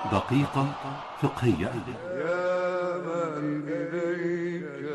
دقيقة فقهية. يا من إليك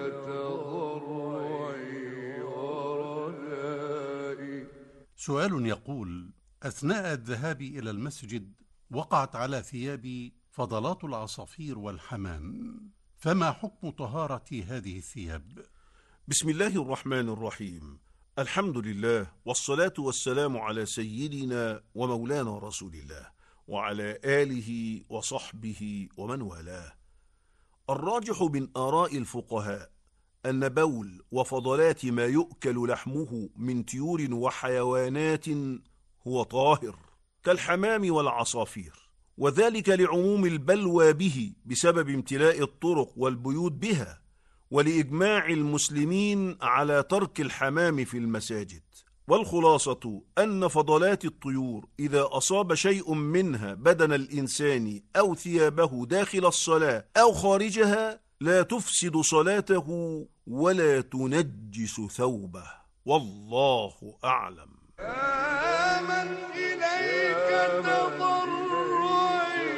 تضرعي ورجائي. سؤال يقول: أثناء الذهاب إلى المسجد وقعت على ثيابي فضلات العصافير والحمام، فما حكم طهارة هذه الثياب؟ بسم الله الرحمن الرحيم. الحمد لله والصلاة والسلام على سيدنا ومولانا رسول الله وعلى آله وصحبه ومن والاه. الراجح من آراء الفقهاء أن بول وفضلات ما يؤكل لحمه من طيور وحيوانات هو طاهر كالحمام والعصافير، وذلك لعموم البلوى به بسبب امتلاء الطرق والبيوت بها، ولإجماع المسلمين على ترك الحمام في المساجد. والخلاصة أن فضلات الطيور إذا أصاب شيء منها بدن الإنسان أو ثيابه داخل الصلاة أو خارجها لا تفسد صلاته ولا تنجس ثوبه، والله أعلم. يا من إليك تضرعي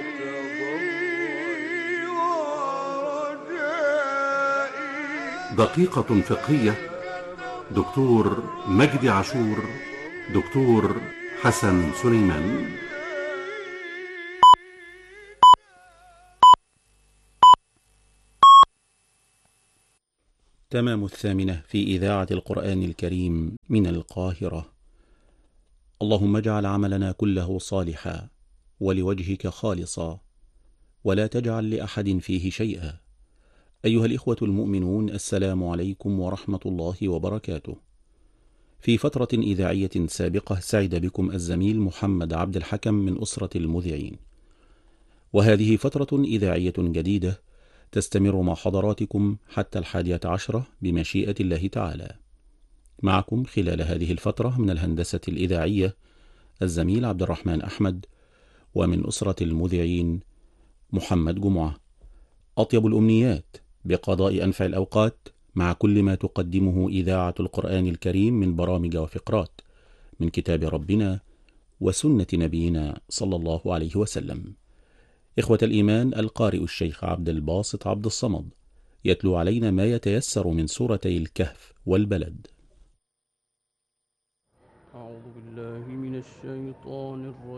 ورجائي. دقيقة فقهية. دكتور مجدي عاشور، دكتور حسن سليمان. تمام 8 في إذاعة القرآن الكريم من القاهرة. اللهم اجعل عملنا كله صالحا ولوجهك خالصا ولا تجعل لأحد فيه شيئا. أيها الإخوة المؤمنون، السلام عليكم ورحمة الله وبركاته. في فترة إذاعية سابقة سعد بكم الزميل محمد عبد الحكم من أسرة المذيعين، وهذه فترة إذاعية جديدة تستمر مع حضراتكم حتى 11 بمشيئة الله تعالى. معكم خلال هذه الفترة من الهندسة الإذاعية الزميل عبد الرحمن أحمد، ومن أسرة المذيعين محمد جمعة. أطيب الأمنيات بقضاء أنفع الأوقات مع كل ما تقدمه إذاعة القرآن الكريم من برامج وفقرات من كتاب ربنا وسنة نبينا صلى الله عليه وسلم. إخوة الإيمان، القارئ الشيخ عبد الباسط عبد الصمد يتلو علينا ما يتيسر من سورتي الكهف والبلد. أعوذ بالله من الشيطان الرجيم.